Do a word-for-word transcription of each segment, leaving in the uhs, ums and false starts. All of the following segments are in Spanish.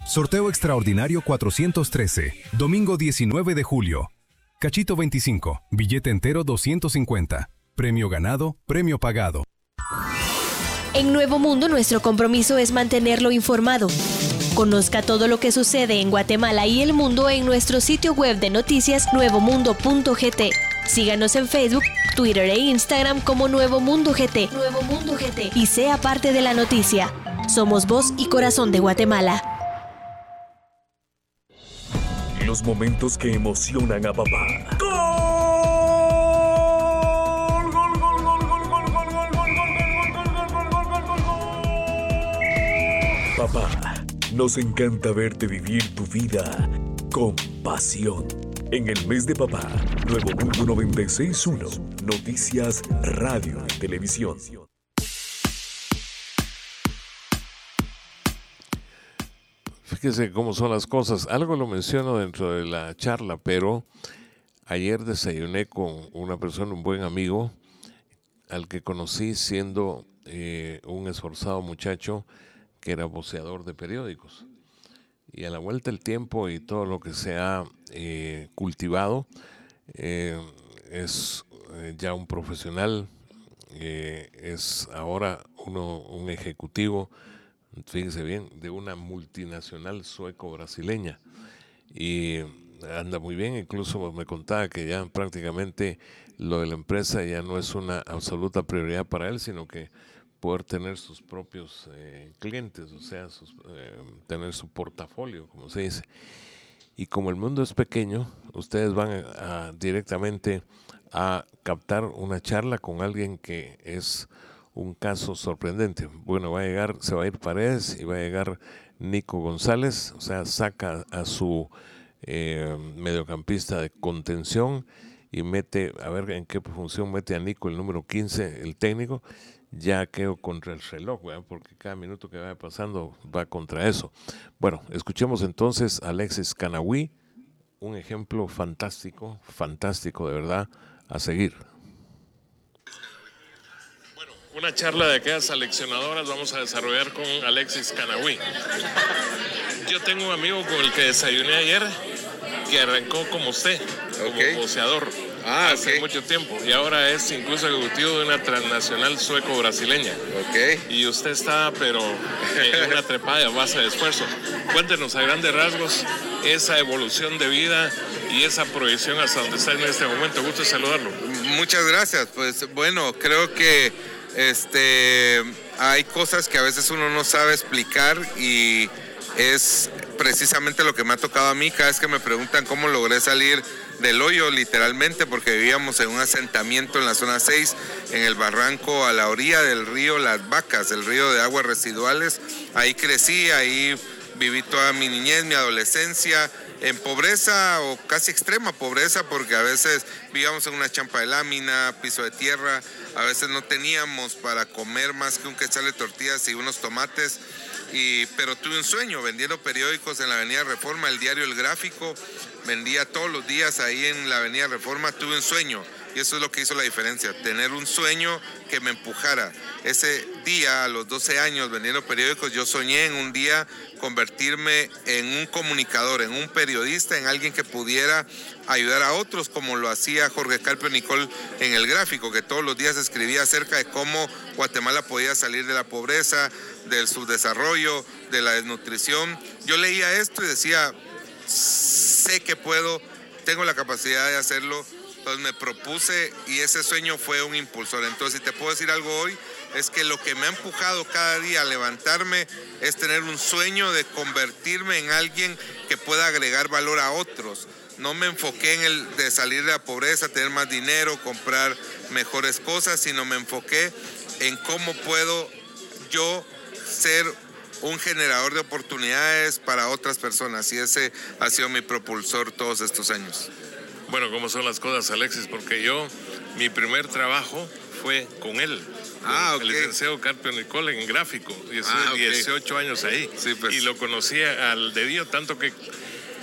Sorteo extraordinario cuatrocientos trece, domingo diecinueve de julio. Cachito veinticinco, billete entero doscientos cincuenta. Premio ganado, premio pagado. En Nuevo Mundo nuestro compromiso es mantenerlo informado. Conozca todo lo que sucede en Guatemala y el mundo en nuestro sitio web de noticias nuevo mundo punto g t. Síganos en Facebook, Twitter e Instagram como Nuevo Mundo G T. Nuevo Mundo G T. Y sea parte de la noticia. Somos voz y corazón de Guatemala. Los momentos que emocionan a papá. ¡Gol! ¡Gol, gol, gol, gol, gol, gol, gol, gol, gol, gol, gol, gol, gol! Papá, nos encanta verte vivir tu vida con pasión. En el mes de papá, Nuevo Mundo noventa y seis punto uno, Noticias, Radio y Televisión. Fíjese cómo son las cosas. Algo lo menciono dentro de la charla, pero ayer desayuné con una persona, un buen amigo, al que conocí siendo eh, un esforzado muchacho que era voceador de periódicos. Y a la vuelta del tiempo y todo lo que se ha eh, cultivado, eh, es eh, ya un profesional, eh, es ahora uno, un ejecutivo, fíjese bien, de una multinacional sueco-brasileña. Y anda muy bien, incluso me contaba que ya prácticamente lo de la empresa ya no es una absoluta prioridad para él, sino que poder tener sus propios eh, clientes, o sea, sus, eh, tener su portafolio, como se dice. Y como el mundo es pequeño, ustedes van a, a, directamente a captar una charla con alguien que es un caso sorprendente. Bueno, va a llegar, se va a ir Paredes y va a llegar Nico González, o sea, saca a su eh, mediocampista de contención y mete, a ver en qué función mete a Nico, el número quince, el técnico. Ya quedo contra el reloj, ¿verdad? Porque cada minuto que vaya pasando va contra eso. Bueno, escuchemos entonces a Alexis Canahui, un ejemplo fantástico, fantástico de verdad, a seguir. Bueno, una charla de aquellas seleccionadoras vamos a desarrollar con Alexis Canahui. Yo tengo un amigo con el que desayuné ayer, que arrancó como usted, como okay. boxeador. Ah, hace okay. mucho tiempo y ahora es incluso ejecutivo de una transnacional sueco-brasileña. Okay. Y usted está, pero en una trepada a base de esfuerzo. Cuéntenos a grandes rasgos esa evolución de vida y esa proyección hasta donde está en este momento. Gusto saludarlo. Muchas gracias. Pues bueno, creo que este hay cosas que a veces uno no sabe explicar y es precisamente lo que me ha tocado a mí cada vez que me preguntan cómo logré salir del hoyo, literalmente, porque vivíamos en un asentamiento en la zona seis, en el barranco a la orilla del río Las Vacas, el río de aguas residuales. Ahí crecí, ahí viví toda mi niñez, mi adolescencia, en pobreza o casi extrema pobreza, porque a veces vivíamos en una champa de lámina, piso de tierra, a veces no teníamos para comer más que un quetzal de tortillas y unos tomates. Y, pero tuve un sueño vendiendo periódicos en la Avenida Reforma, el diario El Gráfico, vendía todos los días ahí en la Avenida Reforma. Tuve un sueño y eso es lo que hizo la diferencia, tener un sueño que me empujara. Ese día, a los doce años vendiendo periódicos, yo soñé en un día convertirme en un comunicador, en un periodista, en alguien que pudiera ayudar a otros, como lo hacía Jorge Carpio Nicol en El Gráfico, que todos los días escribía acerca de cómo Guatemala podía salir de la pobreza, del subdesarrollo, de la desnutrición. Yo leía esto y decía, sé que puedo, tengo la capacidad de hacerlo. Entonces me propuse y ese sueño fue un impulsor. Entonces, si te puedo decir algo hoy, es que lo que me ha empujado cada día a levantarme es tener un sueño de convertirme en alguien que pueda agregar valor a otros. No me enfoqué en el de salir de la pobreza, tener más dinero, comprar mejores cosas, sino me enfoqué en cómo puedo yo ser un generador de oportunidades para otras personas. Y ese ha sido mi propulsor todos estos años. Bueno, ¿cómo son las cosas, Alexis? Porque yo, mi primer trabajo fue con él. Ah, okay. El licenciado Carpio Nicol en Gráfico. Y estuve ah, okay. dieciocho años ahí. Sí, pues. Y lo conocía al dedillo, tanto que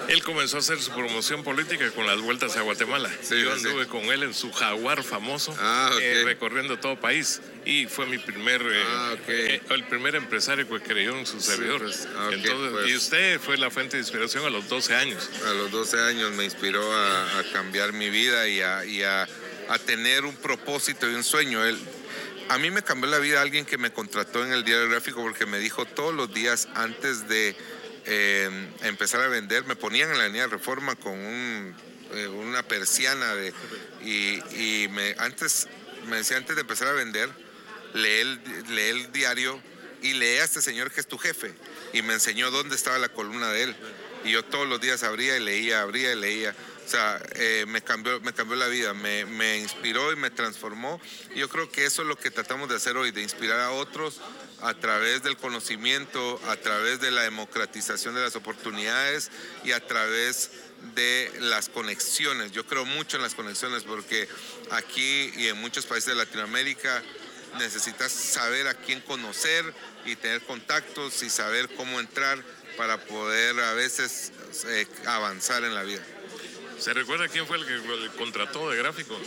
Él comenzó a hacer su promoción política con las vueltas a Guatemala. Sí, Yo sí. anduve con él en su Jaguar famoso, Ah, ok. eh, recorriendo todo país. Y fue mi primer, eh, Ah, ok. eh, el primer empresario que creyó en su servidor. pues, ah, ok, Entonces, pues. y usted fue la fuente de inspiración a los doce años. A los doce años me inspiró a, a cambiar mi vida y, a, y a, a tener un propósito y un sueño. Él, a mí me cambió la vida alguien que me contrató en el diario gráfico porque me dijo todos los días antes de eh, empezar a vender, me ponían en la avenida Reforma con un, eh, una persiana de, y, y me, antes, me decía antes de empezar a vender, lee el, lee el diario y lee a este señor que es tu jefe. Y me enseñó dónde estaba la columna de él. Y yo todos los días abría y leía, abría y leía. O sea, eh, me cambió, me cambió la vida, me, me inspiró y me transformó. Y yo creo que eso es lo que tratamos de hacer hoy, de inspirar a otros a través del conocimiento, a través de la democratización de las oportunidades y a través de las conexiones. Yo creo mucho en las conexiones porque aquí y en muchos países de Latinoamérica necesitas saber a quién conocer y tener contactos y saber cómo entrar para poder a veces eh, avanzar en la vida. ¿Se recuerda quién fue el que lo contrató de gráfico?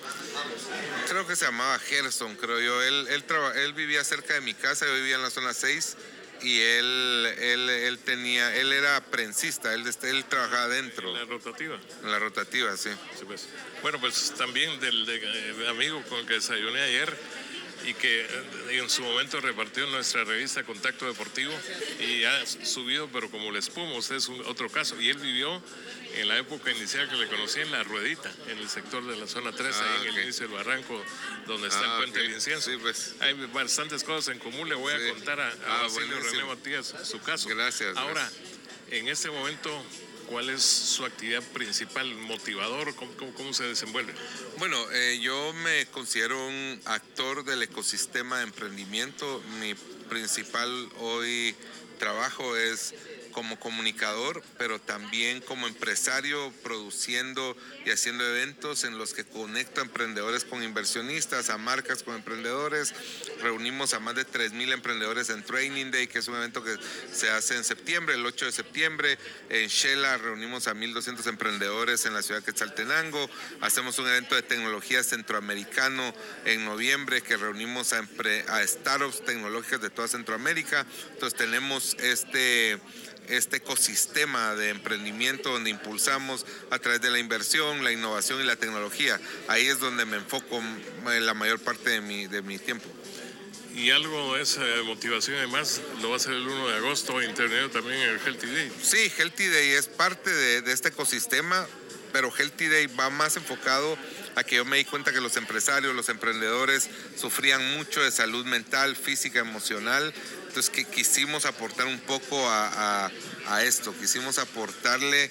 Creo que se llamaba Gerson, creo yo. Él, él, traba, él vivía cerca de mi casa, yo vivía en la zona seis y él, él, él tenía, él era prensista, él, él trabajaba adentro. En la rotativa. En la rotativa, sí. Sí, pues. Bueno, pues también del de, de amigo con el que desayuné ayer y que en su momento repartió nuestra revista Contacto Deportivo y ha subido, pero como la espuma, usted es un, otro caso. Y él vivió en la época inicial que le conocí en La Ruedita, en el sector de la zona tres, Ah, ahí en okay. el inicio del barranco, donde está Ah, el Puente okay. del Incienso. Sí, pues. Hay bastantes cosas en común. Le voy Sí. a contar a, a Ah, Basilio buenísimo. René Matías su caso. Gracias. Ahora, gracias. en este momento, ¿cuál es su actividad principal, motivador? ¿Cómo, cómo, cómo se desenvuelve? Bueno, eh, yo me considero un actor del ecosistema de emprendimiento. Mi principal hoy trabajo es como comunicador, pero también como empresario, produciendo y haciendo eventos en los que conecto a emprendedores con inversionistas, a marcas con emprendedores. Reunimos a más de tres mil emprendedores en Training Day, que es un evento que se hace en septiembre, el ocho de septiembre. En Shela reunimos a mil doscientos emprendedores en la ciudad de Quetzaltenango. Hacemos un evento de tecnología centroamericano en noviembre que reunimos a, empre- a startups tecnológicas de toda Centroamérica. Entonces tenemos este... este ecosistema de emprendimiento donde impulsamos a través de la inversión, la innovación y la tecnología. Ahí es donde me enfoco la mayor parte de mi, de mi tiempo. Y algo de esa motivación además lo va a hacer el uno de agosto, intervenido también en el Healthy Day. Sí, Healthy Day es parte de, de este ecosistema, pero Healthy Day va más enfocado a que yo me di cuenta que los empresarios, los emprendedores sufrían mucho de salud mental, física, emocional. Entonces que quisimos aportar un poco a, a, a esto, quisimos aportarle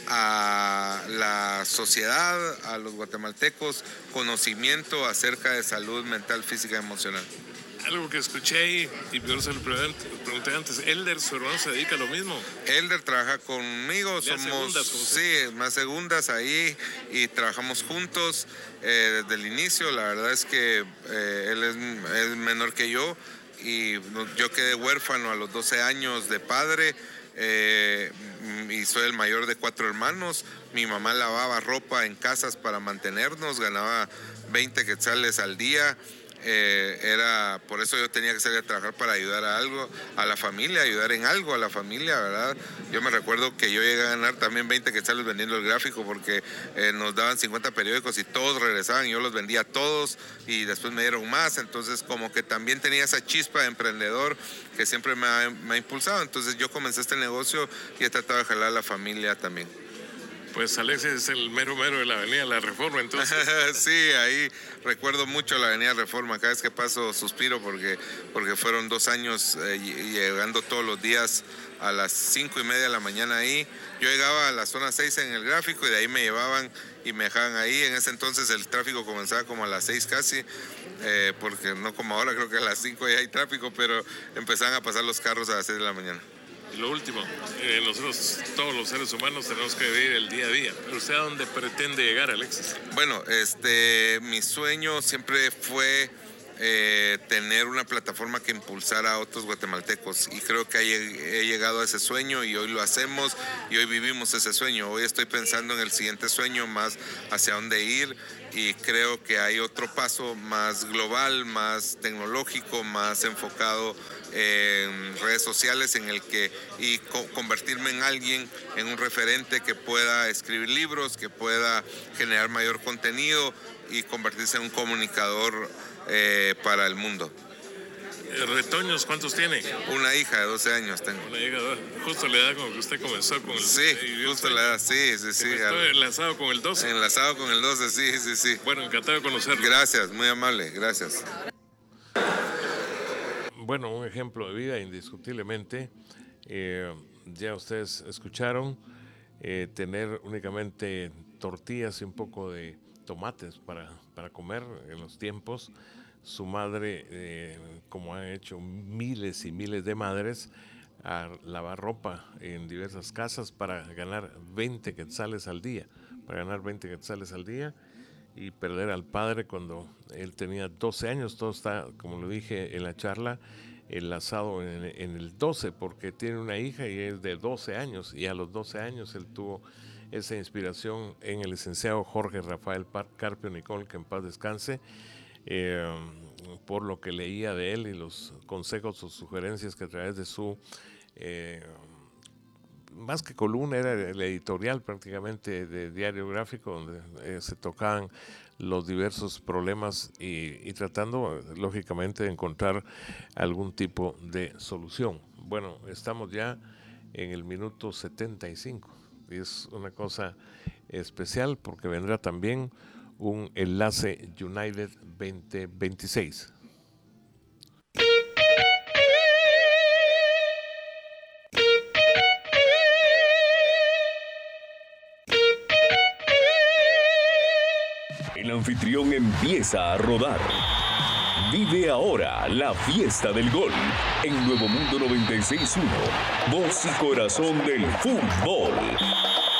a la sociedad, a los guatemaltecos, conocimiento acerca de salud mental, física y emocional. Algo que escuché ahí, y peor se lo pregunté antes, Elder, su hermano, se dedica a lo mismo. Elder trabaja conmigo, Le hace somos segundas, como usted. sí, más segundas ahí y trabajamos juntos eh, desde el inicio. La verdad es que eh, él es, es menor que yo y yo quedé huérfano a los doce años de padre. Eh, y soy el mayor de cuatro hermanos. Mi mamá lavaba ropa en casas para mantenernos, ganaba veinte quetzales al día. Eh, era por eso yo tenía que salir a trabajar para ayudar a algo, a la familia, ayudar en algo a la familia, ¿verdad? Yo me recuerdo que yo llegué a ganar también veinte quetzales vendiendo el gráfico porque eh, nos daban cincuenta periódicos y todos regresaban y yo los vendía todos y después me dieron más, entonces como que también tenía esa chispa de emprendedor que siempre me ha, me ha impulsado, entonces yo comencé este negocio y he tratado de jalar a la familia también. Pues Alexis es el mero mero de la Avenida La Reforma, entonces. Sí, ahí recuerdo mucho la Avenida Reforma. Cada vez que paso suspiro porque, porque fueron dos años eh, llegando todos los días a las cinco y media de la mañana ahí. Yo llegaba a la zona seis en el gráfico y de ahí me llevaban y me dejaban ahí. En ese entonces el tráfico comenzaba como a las seis casi, eh, porque no como ahora, creo que a las cinco ya hay tráfico, pero empezaban a pasar los carros a las seis de la mañana. Y lo último, eh, nosotros, todos los seres humanos, tenemos que vivir el día a día. ¿Pero usted a dónde pretende llegar, Alexis? Bueno, este, mi sueño siempre fue eh, tener una plataforma que impulsara a otros guatemaltecos, y creo que he, he llegado a ese sueño y hoy lo hacemos y hoy vivimos ese sueño. Hoy estoy pensando en el siguiente sueño, más hacia dónde ir, y creo que hay otro paso más global, más tecnológico, más enfocado en redes sociales, en el que y co- convertirme en alguien, en un referente que pueda escribir libros, que pueda generar mayor contenido y convertirse en un comunicador eh, para el mundo. Retoños, ¿cuántos tiene? Una hija de doce años tengo. Una hija, justo la edad con que usted comenzó con el... Sí, justo la edad, sí, sí, sí. Estoy enlazado con el doce. Enlazado con el doce, sí, sí, sí. Bueno, encantado de conocerlo. Gracias, muy amable, gracias. Bueno, un ejemplo de vida indiscutiblemente. Eh, ya ustedes escucharon, eh, tener únicamente tortillas y un poco de tomates para, para comer en los tiempos. Su madre, eh, como han hecho miles y miles de madres, a lavar ropa en diversas casas para ganar veinte quetzales al día, para ganar veinte quetzales al día y perder al padre cuando él tenía doce años. Todo está, como lo dije en la charla, enlazado en, en el doce, porque tiene una hija y es de doce años, y a los doce años él tuvo esa inspiración en el licenciado Jorge Rafael Carpio Nicol, que en paz descanse, eh, por lo que leía de él y los consejos o sugerencias que a través de su eh, más que columna, era el editorial prácticamente de Diario Gráfico, donde eh, se tocaban los diversos problemas y, y tratando lógicamente de encontrar algún tipo de solución. Bueno, estamos ya en el minuto setenta y cinco y es una cosa especial porque vendrá también un enlace United veinte veintiséis. El anfitrión empieza a rodar. Vive ahora la fiesta del gol en Nuevo Mundo noventa y seis punto uno. Voz y corazón del fútbol.